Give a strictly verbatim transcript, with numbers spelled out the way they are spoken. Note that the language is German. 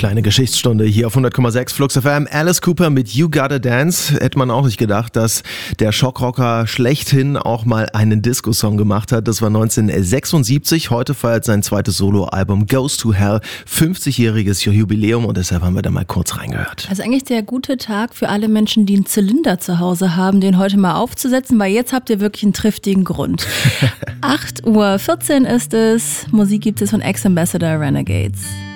Kleine Geschichtsstunde hier auf hundert Komma sechs Flux F M. Alice Cooper mit You Gotta Dance. Hätte man auch nicht gedacht, dass der Schockrocker schlechthin auch mal einen Disco-Song gemacht hat. Das war neunzehnhundertsechsundsiebzig. Heute feiert sein zweites Soloalbum Goes to Hell fünfzigjähriges Jubiläum und deshalb haben wir da mal kurz reingehört. Also eigentlich der gute Tag für alle Menschen, die einen Zylinder zu Hause haben, den heute mal aufzusetzen, weil jetzt habt ihr wirklich einen triftigen Grund. acht Uhr vierzehn ist es. Musik gibt es von Ex-Ambassador Renegades.